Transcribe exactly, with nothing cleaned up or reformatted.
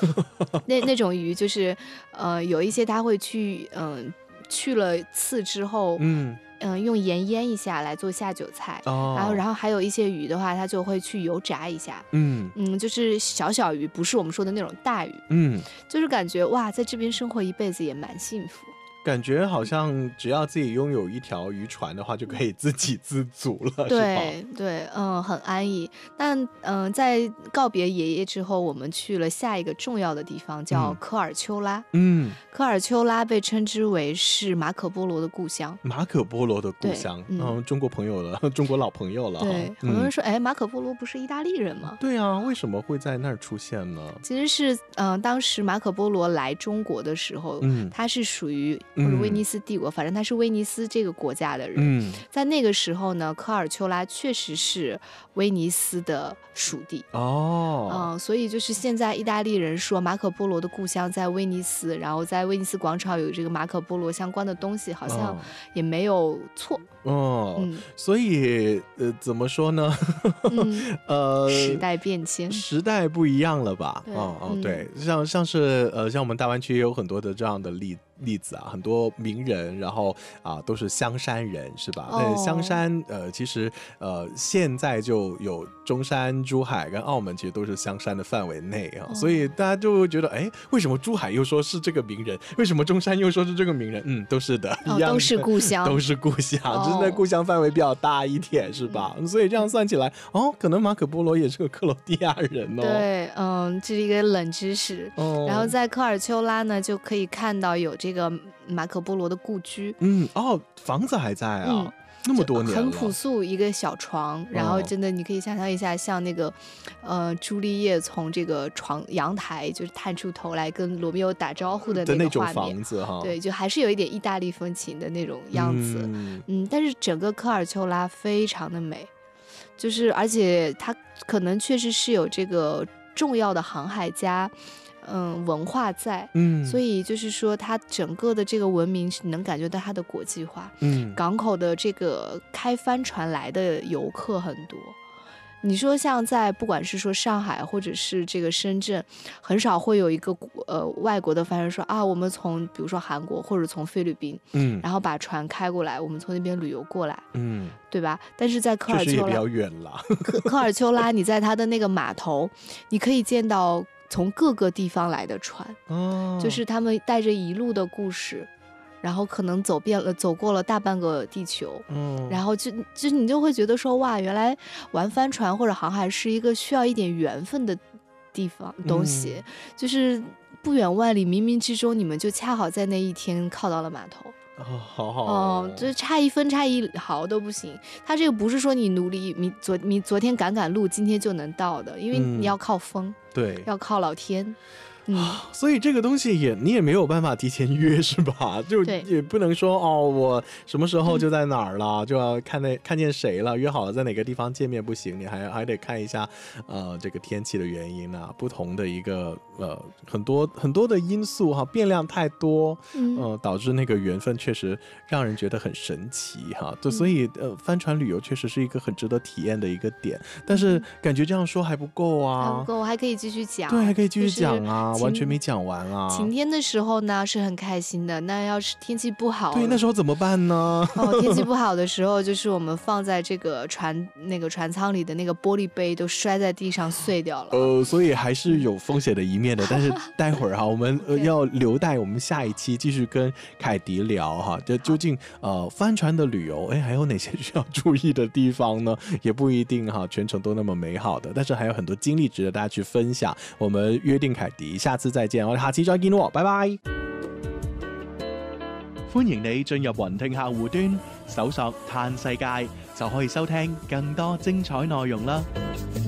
那那种鱼就是呃有一些它会去嗯、呃、去了刺之后嗯。嗯，用盐腌一下来做下酒菜，哦、然后然后还有一些鱼的话，它就会去油炸一下，嗯嗯，就是小小鱼，不是我们说的那种大鱼，嗯，就是感觉哇，在这边生活一辈子也蛮幸福。 感觉好像只要自己拥有一条渔船的话，就可以自给自足了， 对是吧？ 对，嗯，很安逸。但嗯、呃，在告别爷爷之后，我们去了下一个重要的地方，叫科尔丘拉。嗯，科尔丘拉被称之为是马可波罗的故乡。 马可波罗的故乡，嗯、呃，中国朋友了，中国老朋友了。 对，很多人说，哎、嗯，马可波罗不是意大利人吗？ 对啊，为什么会在那儿出现呢？ 其实是，嗯、呃，当时马可波罗来中国的时候，嗯，他是属于或者威尼斯帝国，嗯、反正他是威尼斯这个国家的人。嗯，在那个时候呢，科尔丘拉确实是威尼斯的属地。哦，嗯、呃，所以就是现在意大利人说马可波罗的故乡在威尼斯，然后在威尼斯广场有这个马可波罗相关的东西，好像也没有错。 哦，嗯、所以呃，怎么说呢？ 嗯、呃，时代变迁， 时代不一样了吧？哦哦，对，嗯、像像是呃，像我们大湾区也有很多的这样的例例子啊，很多名人，然后啊都是香山人，是吧？那、哦、香山呃，其实呃现在就有中山、珠海跟澳门，其实都是香山的范围内啊，哦、所以大家就会觉得，哎，为什么珠海又说是这个名人？为什么中山又说是这个名人？嗯，都是的， 哦、 一样的， 都是故乡， 都是故乡。哦那故乡范围比较大一点，是吧？嗯、所以这样算起来，哦，可能马可波罗也是个克罗地亚人哦。 对，嗯，这是一个冷知识。哦、然后在科尔丘拉呢，就可以看到有这个马可波罗的故居。 嗯，哦，房子还在啊。嗯那么多年了， 很朴素，一个小床，然后真的你可以想象一下，像那个，呃，朱丽叶从这个床阳台就是探出头来跟罗密欧打招呼的那个画面， 那种房子哈， 对，就还是有一点意大利风情的那种样子，嗯，嗯但是整个科尔丘拉非常的美，就是而且它可能确实是有这个重要的航海家。嗯，文化在，嗯，所以就是说，它整个的这个文明是能感觉到它的国际化，嗯，港口的这个开帆船来的游客很多。你说像在不管是说上海或者是这个深圳，很少会有一个呃外国的帆船说啊，我们从比如说韩国或者从菲律宾，嗯，然后把船开过来，我们从那边旅游过来，嗯，对吧？但是在科尔丘拉， 确实也比较远了。 科科尔丘拉，你在它的那个码头，你可以见到。从各个地方来的船，哦，就是他们带着一路的故事，然后可能走遍了走过了大半个地球，嗯，然后就就你就会觉得说哇，原来玩帆船或者航海是一个需要一点缘分的地方东西，嗯、就是不远万里，冥冥之中你们就恰好在那一天靠到了码头。 哦，好好哦，这、嗯、差一分差一毫都不行。他这个不是说你努力，你昨你昨天赶赶路，今天就能到的，因为你要靠风，嗯、 对， 要靠老天。嗯， 所以这个东西也你也没有办法提前约是吧？就也不能说哦，我什么时候就在哪儿了，嗯、就要看那看见谁了，约好了在哪个地方见面不行，你还还得看一下呃这个天气的原因啊，不同的一个呃很多很多的因素哈，变量太多，嗯、呃，导致那个缘分确实让人觉得很神奇哈。就所以呃帆船旅游确实是一个很值得体验的一个点，但是感觉这样说还不够啊， 还不够，我还可以继续讲， 对，还可以继续讲啊。就是完全没讲完啊！ 晴天的时候呢是很开心的，那要是天气不好， 对，那时候怎么办呢？ 哦，天气不好的时候，就是我们放在这个船那个船舱里的那个玻璃杯都摔在地上碎掉了。 呃，所以还是有风险的一面的。但是待会儿哈，我们、呃、要留待我们下一期继续跟凯迪聊哈，这究竟呃帆船的旅游，哎，还有哪些需要注意的地方呢？也不一定哈，全程都那么美好的，但是还有很多經歷值得大家去分享。我們約定凱迪，下次再見，我哋下次再見喎，拜拜。歡迎你進入雲聽客戶端，搜索嘆世界就可以收聽更多精彩內容啦。